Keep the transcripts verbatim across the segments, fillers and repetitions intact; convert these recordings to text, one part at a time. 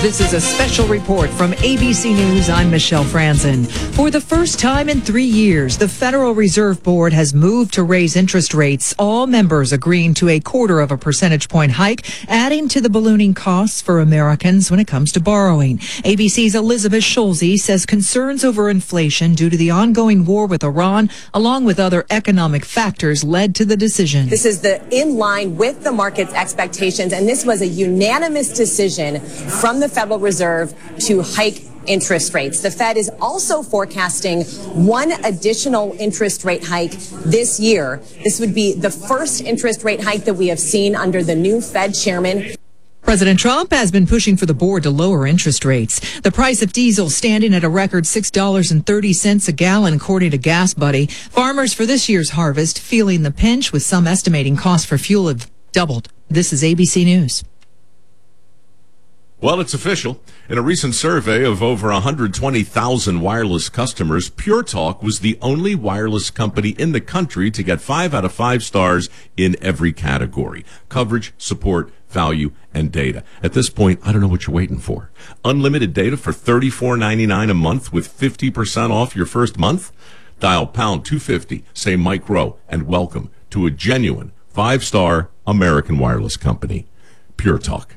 This is a special report from A B C News. I'm Michelle Franzen. For the first time in three years, the Federal Reserve Board has moved to raise interest rates, all members agreeing to a quarter of a percentage point hike, adding to the ballooning costs for Americans when it comes to borrowing. A B C's Elizabeth Schulze says concerns over inflation due to the ongoing war with Iran, along with other economic factors, led to the decision. This is the in line with the market's expectations, and this was a unanimous decision from the Federal Reserve to hike interest rates. The Fed is also forecasting one additional interest rate hike this year. This would be the first interest rate hike that we have seen under the new Fed chairman. President Trump has been pushing for the board to lower interest rates. The price of diesel standing at a record six dollars and thirty cents a gallon, according to Gas Buddy. Farmers for this year's harvest feeling the pinch, with some estimating costs for fuel have doubled. This is A B C News. Well, it's official. In a recent survey of over one hundred twenty thousand wireless customers, Pure Talk was the only wireless company in the country to get five out of five stars in every category: coverage, support, value, and data. At this point, I don't know what you're waiting for. Unlimited data for thirty-four ninety-nine a month with fifty percent off your first month? Dial pound two fifty, say Mike Rowe, and welcome to a genuine five-star American wireless company, Pure Talk.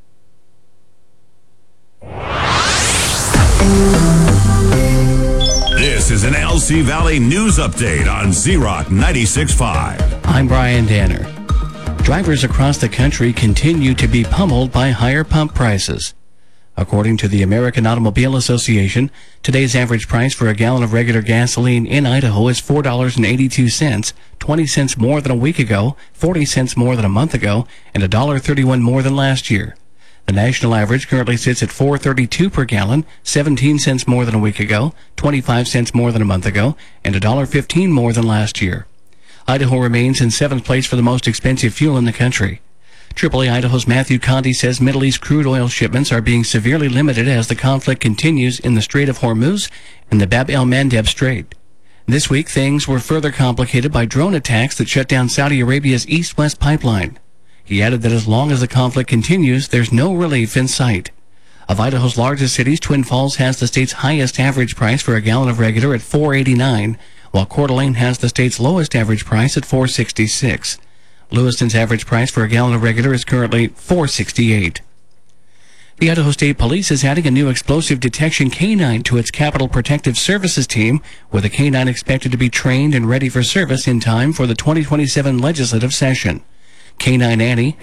This is an L C Valley News Update on Z-Rock ninety-six point five. I'm Brian Danner. Drivers across the country continue to be pummeled by higher pump prices. According to the American Automobile Association, today's average price for a gallon of regular gasoline in Idaho is four dollars and eighty-two cents, twenty cents more than a week ago, forty cents more than a month ago, and one dollar and thirty-one cents more than last year. The national average currently sits at four dollars and thirty-two cents per gallon, seventeen cents more than a week ago, twenty-five cents more than a month ago, and one dollar and fifteen cents more than last year. Idaho remains in seventh place for the most expensive fuel in the country. Triple A Idaho's Matthew Conti says Middle East crude oil shipments are being severely limited as the conflict continues in the Strait of Hormuz and the Bab el-Mandeb Strait. This week, things were further complicated by drone attacks that shut down Saudi Arabia's east-west pipeline. He added that as long as the conflict continues, there's no relief in sight. Of Idaho's largest cities, Twin Falls has the state's highest average price for a gallon of regular at four dollars and eighty-nine cents, while Coeur d'Alene has the state's lowest average price at four dollars and sixty-six cents. Lewiston's average price for a gallon of regular is currently four dollars and sixty-eight cents. The Idaho State Police is adding a new explosive detection canine to its Capitol Protective Services team, with the canine expected to be trained and ready for service in time for the twenty twenty-seven legislative session. Canine Annie